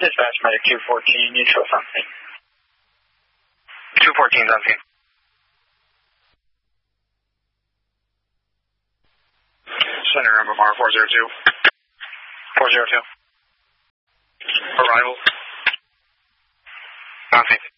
Dispatch medic 214, neutral something. 214 something. Center MMR 402. 402. Arrival. Something.